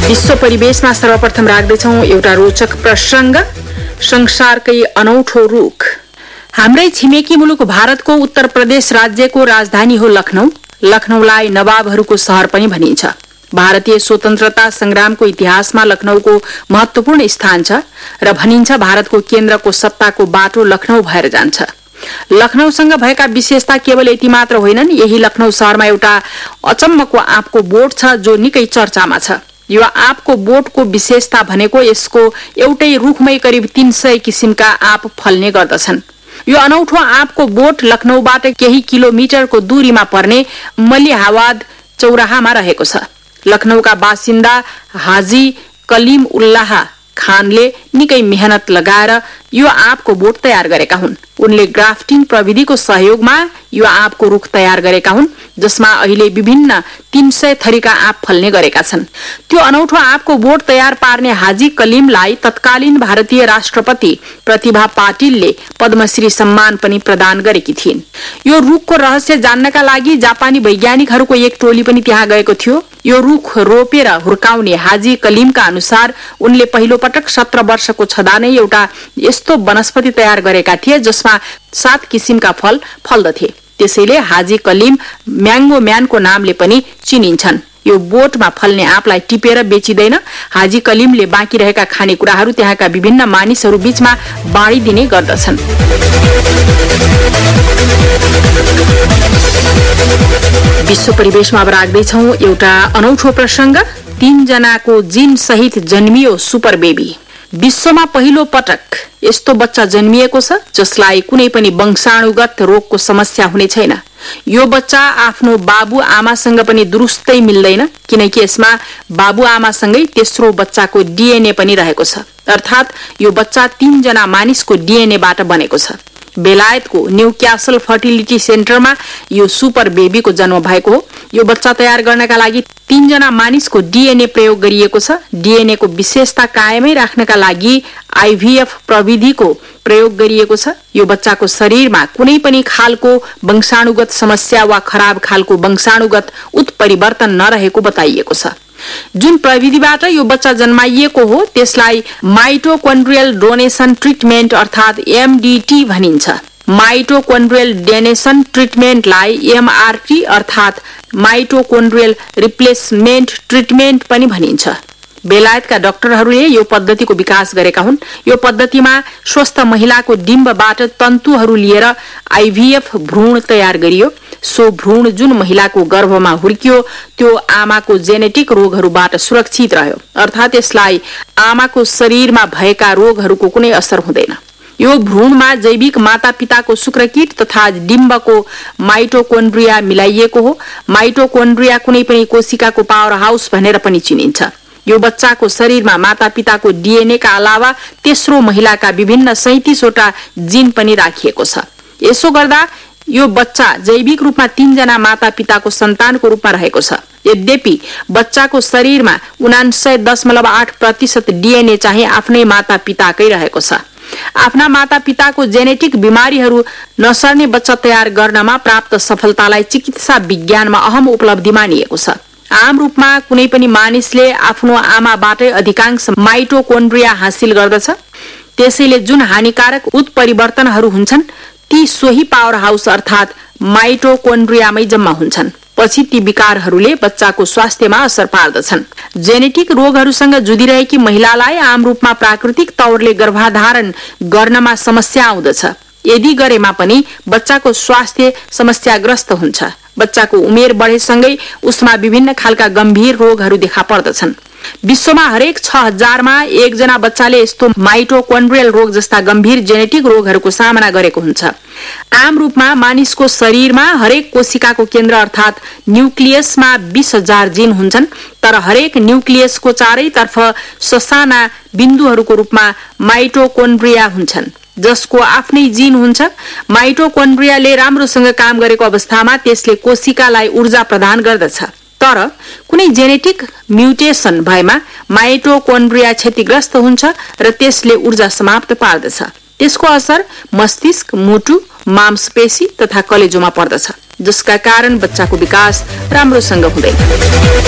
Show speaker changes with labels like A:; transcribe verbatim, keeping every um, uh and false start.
A: विश्व परिवेशमा सर्वप्रथम राख्दैछौं एउटा रोचक प्रसंग, संसारकै अनौठो रुख। हाम्रै छिमेकी मुलुक भारतको उत्तर प्रदेश राज्यको राजधानी हो लखनऊ। लखनऊलाई नवाबहरूको शहर पनि भनिन्छ। भारतीय स्वतन्त्रता संग्रामको इतिहासमा लखनऊको महत्वपूर्ण स्थान छ र भनिन्छ भारतको केन्द्रको सत्ताको बाटो लखनऊ भएर जान्छ। लखनऊसँग भएका विशेषता केवल यति मात्र होइनन्। यही लखनऊ शहरमा एउटा अचम्मको आँपको बोट छ जो निकै चर्चामा छ। यो आँपको बोटको विशेषता भनेको यसको एउटै रुखमै करिब तीन सय किसिमका आँप फल्ने गर्दछन्। यो अनौठो आँपको बोट लखनऊबाट केही किलोमिटरको दूरीमा पर्ने मलिहावाद चौराहामा रहेको छ। लखनऊका बासिन्दा हाजी कलीम उल्लाह खानले निकै मेहनत लगाएर यो आँपको बोट तयार गरेका हुन्। उनले ग्राफ्टिङ प्रविधिको सहयोगमा यो आँपको रुख तयार गरेका हुन् जसमा अहिले विभिन्न तीन सय थरीका आँप फल्ने गरेका छन्। त्यो अनौठो आँपको बोट तयार पार्ने हाजी कलीमलाई तत्कालीन भारतीय राष्ट्रपति प्रतिभा पाटिलले पद्मश्री सम्मान पनि प्रदान गरेकी थिइन्। यो रुखको रहस्य जान्नका लागि जापानी वैज्ञानिकहरूको एक टोली पनि त्यहाँ गएको थियो। यो रुख रोपेर हुर्काउने हाजी कलीमका अनुसार उनले पहिलो पटक सत्र वर्षको छँदा नै एउटा यस्तो वनस्पति तयार गरेका थिए जसमा सात किसिमका फल फल्दथे। त्यसैले हाजी कलीम म्याङ्गो म्यानको नामले पनि चिनिन्छन्। यो बोटमा फल्ने आँपलाई टिपेर बेचिदैन। हाजी कलीमले बाँकी रहेका खानेकुराहरू त्यहाँका विभिन्न मानिसहरू बीचमा बाँडिदिने गर्दछन्। विश्व परिवेशमा अब राख्दैछौं एउटा अनौठो प्रसंग, तीन जनाको जीन सहित जन्मियो सुपर बेबी। विश्वमा पहिलो पटक यस्तो बच्चा जन्मिएको छ जसलाई कुनै पनि वंशाणुगत रोगको समस्या हुने छैन। यो बच्चा आफ्नो बाबु आमासँग पनि दुरुस्तै मिल्दैन किनकि यसमा बाबु आमासँगै तेस्रो बच्चाको डीएनए पनि रहेको छ। अर्थात यो बच्चा तीन जना मानिसको डीएनएबाट बनेको छ। बेलायतको न्यू क्यासल फर्टिलिटी सेन्टरमा यो सुपर बेबीको जन्म भएको हो। यो बच्चा तयार गर्नका लागि तीन जना मानिसको डीएनए प्रयोग गरिएको छ। डीएनए को विशेषता कायमै राख्नका लागि आईभीएफ प्रविधिको प्रयोग गरिएको छ। यो बच्चाको शरीरमा कुनै पनि खालको वंशाणुगत समस्या वा खराब खालको वंशाणुगत उत्परिवर्तन नरहेको बताइएको छ। जुन प्रविधिबाट यो बच्चा जन्माइएको हो त्यसलाई माइटोकोन्ड्रियल डोनेसन ट्रिटमेन्ट अर्थात एमडीटी भनिन्छ। माइटोकोन्ड्रियल डोनेसन ट्रिटमेन्टलाई एमआरटी अर्थात माइटोकोन्ड्रियल रिप्लेसमेन्ट ट्रिटमेन्ट पनि भनिन्छ। बेलायतका डाक्टरहरूले यो पद्धतिको विकास गरेका हुन्। यो पद्धतिमा स्वस्थ महिलाको डिम्बबाट तन्तुहरू लिएर आईभीएफ भ्रूण तयार गरियो। सो भ्रूण जुन महिलाको गर्भमा हुर्कियो त्यो आमाको जेनेटिक रोगहरूबाट सुरक्षित रह्यो। अर्थात यसलाई आमाको शरीरमा भएका रोगहरूको कुनै असर हुँदैन। यो भ्रूणमा जैविक मातापिताको शुक्रकीट तथा डिम्बको माइटोकोन्ड्रिया मिलाइएको हो। माइटोकोन्ड्रिया कुनै पनि कोशिकाको पावर हाउस भनेर पनि चिनिन्छ। यो बच्चाको शरीरमा मातापिताको डीएनए का अलावा तेस्रो महिलाका विभिन्न सैंतीस वटा जीन पनि राखिएको छ। यसो गर्दा यो बच्चा जैविक रूपमा तीन जना मातापिताको सन्तानको रूपमा रहेको छ। यद्यपि बच्चाको शरीरमा उनान्सय दशमलव आठ प्रतिशत डीएनए चाहिँ आफ्नै मातापिताकै रहेको छ। आफ्ना मातापिताको जेनेटिक बिमारीहरू नसर्ने बच्चा तयार गर्नमा प्राप्त सफलतालाई चिकित्सा विज्ञानमा अहम उपलब्धि मानिएको छ। आम रूपमा कुनै पनि मानिसले आफ्नो आमाबाटै अधिकांश माइटोकोन्ड्रिया हासिल गर्दछ। त्यसैले जुन हानिकारक उत्परिवर्तनहरू हुन्छन् ती सोही पावर हाउस अर्थात माइटोकोन्ड्रियामै जम्मा हुन्छन्। पछि ती विकारहरूले बच्चाको स्वास्थ्यमा असर पार्दछन्। जेनेटिक रोगहरूसँग जुधिरहेकी महिलालाई आम रूपमा प्राकृतिक तौरले गर्भाधारण गर्नमा समस्या आउँदछ। यदि गरेमा पनि बच्चाको स्वास्थ्य समस्याग्रस्त हुन्छ। बच्चाको उमेर बढेसँगै उसमा विभिन्न खालका गम्भीर रोगहरू देखा पर्दछन्। विश्वमा हरेक छ हजारमा एकजना बच्चाले यस्तो माइटोकोन्ड्रियल रोग जस्ता गम्भीर जेनेटिक रोगहरूको सामना गरेको हुन्छ। आम रूपमा मानिसको शरीरमा हरेक कोशिकाको केन्द्र अर्थात न्यूक्लियसमा बीस हजार जीन हुन्छन्। तर हरेक न्यूक्लियसको चारैतर्फ ससाना बिन्दुहरूको रूपमा माइटोकोन्ड्रिया हुन्छन् जसको आफ्नै जीन हुन्छ। माइटोकोन्ड्रियाले राम्रोसँग काम गरेको अवस्थामा त्यसले कोशिकालाई ऊर्जा प्रदान गर्दछ। तर कुनै जेनेटिक म्युटेसन भएमा माइटोकोन्ड्रिया क्षतिग्रस्त हुन्छ र त्यसले ऊर्जा समाप्त पार्दछ। त्यसको असर मस्तिष्क, मुटु, मांसपेशी तथा कलेजोमा पर्दछ जसका कारण बच्चाको विकास राम्रोसँग हुँदैन।